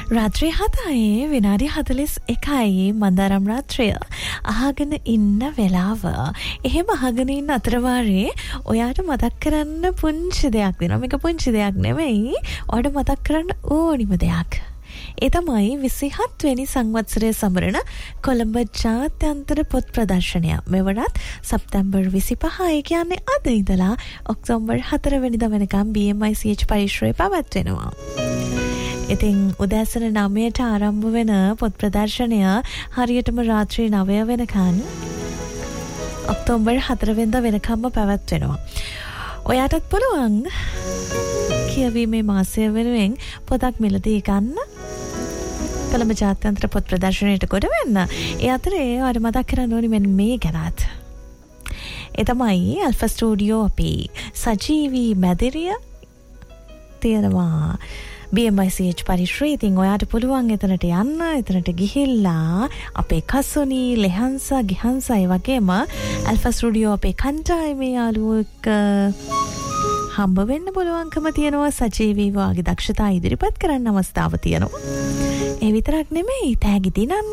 රාත්‍රී 7:00 විනාඩි 41යි මන්දාරම් රාත්‍රිය අහගෙන ඉන්න වෙලාව. එහෙම අහගෙන ඉන්න අතරවාරේ ඔයාට මතක් කරන්න පුංචි දෙයක් දෙනවා. මේක පුංචි දෙයක් නෙවෙයි. ඔයාට මතක් කරන්න ඕනිම දෙයක්. ඒ තමයි 27 වෙනි සංවත්සරයේ සමරන කොළඹ ජාත්‍යන්තර පොත් ප්‍රදර්ශනය. මෙවරත් සැප්තැම්බර් 25 කියන්නේ අද ඉඳලා ඔක්තෝබර් 4 වෙනිදා වෙනකම් BMICH පරිශ්‍රයේ පවත්වනවා. ඉතින් උදෑසන 9ට ආරම්භ වෙන පොත් ප්‍රදර්ශනය හරියටම රාත්‍රී 9 වෙනකන් ඔක්තෝබර් 4 වෙනිදා වෙනකම්ම පැවැත්වෙනවා. ඔයාටත් පුළුවන් කියවීමේ මාසය වෙනුවෙන් පොතක් මිලදී ගන්න. කොළඹ ජාත්‍යන්තර පොත් ප්‍රදර්ශනයට කොට වෙන්න. ඒ අතරේ ඔයාට මතක් කරන්න ඕනි මෙන්න මේ ගැනත්. ඒ තමයි ඇල්ෆා ස්ටුඩියෝ අපේ සජීවී මැදිරිය තියෙනවා. BMICH පරිශ්‍රයේ. ඉතින් ඔයාට පුළුවන් එතනට යන්න. එතනට ගිහිල්ලා අපේ කසුනි, ලෙහන්සා, ගිහන්සා ඒ වගේම ඇල්ෆා ස්ටුඩියෝ අපේ කණ්ඩායමේ යාළුවෙක් හම්බ වෙන්න පුළුවන්කම තියෙනවා. සජීවීව වගේ දක්ෂතා ඉදිරිපත් කරන්න අවස්ථාව තියෙනවා. ඒ විතරක් නෙමෙයි, තෑගි දිනන්න.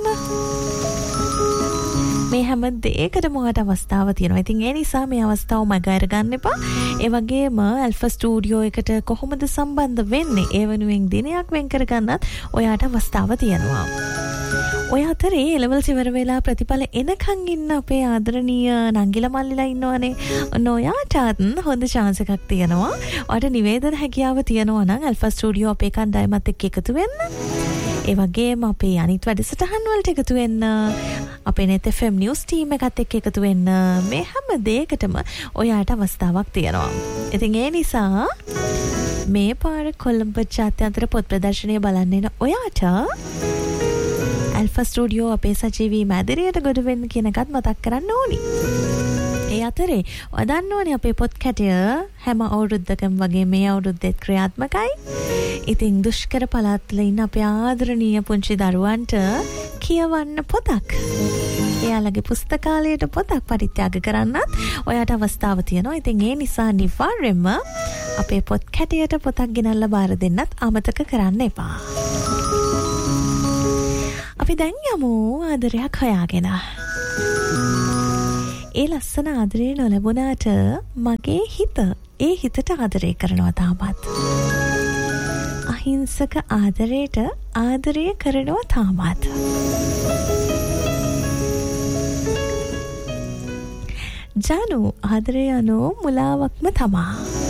මේ හැම දෙයකටම ඔයාට අවස්ථාව තියෙනවා. ඉතින් ඒ නිසා මේ අවස්ථාව මගහැර ගන්න එපා. ඒ වගේම ඇල්ෆා ස්ටුඩියෝ එකට කොහොමද සම්බන්ධ වෙන්නේ? ඒ වෙනුවෙන් දිනයක් වෙන් කර ගන්නත් ඔයාට අවස්ථාව තියෙනවා. ඔය අතරේ එලෙවල් ඉවර වෙලා ප්‍රතිඵල එනකන් ඉන්න අපේ ආදරණීය නංගිලා මල්ලිලා ඉන්නවනේ. ඔන්න ඔයාටත් හොඳ chance එකක් තියෙනවා. ඔයාට නිවේදන හැකියාව තියෙනවා නම් ඇල්ෆා ස්ටුඩියෝ අපේ කණ්ඩායමත් එක්ක එකතු වෙන්න. ඒ වගේම අපේ අනිත් වැඩසටහන් වලට එකතු වෙන්න. අපේ net FM news team එකත් එක්ක එකතු වෙන්න. මේ හැම දෙයකටම ඔයාට අවස්ථාවක් තියෙනවා. ඉතින් ඒ නිසා මේ පාර කොළඹ ජාත්‍යන්තර පොත් ප්‍රදර්ශනය බලන්න එන ඔයාට ඇල්ෆා ස්ටුඩියෝ අපේ සජීවී මැදිරියට ගොඩ වෙන්න කියන එකත් මතක් කරන්න ඕනි. ඒ අතරේ ඔයා දන්න ඕනේ අපේ පොත් කැටය හැම අවුරුද්දකම වගේ මේ අවුරුද්දෙත් ක්‍රියාත්මකයි. ඉතින් දුෂ්කර පළාත්වල ඉන්න අපේ ආදරණීය පුංචි දරුවන්ට කියවන්න පොතක්, එයාලගේ පුස්තකාලයට පොතක් පරිත්‍යාග කරන්නත් ඔයාට අවස්ථාව තියෙනවා. ඉතින් ඒ නිසා අනිවාර්යයෙන්ම අපේ පොත් කැටයට පොතක් ගෙනල්ලා බාර දෙන්නත් අමතක කරන්න එපා. අපි දැන් යමු ආදරයක් හොයාගෙන. ඒ ලස්සන ආදරේ නොලැබුණාට මගේ හිත ඒ හිතට ආදරේ කරනවා තාමත්. අහිංසක ආදරයට ආදරය කරනවා තාමත්. ජානු ආදරය යනෝ මුලාවක්ම තමා.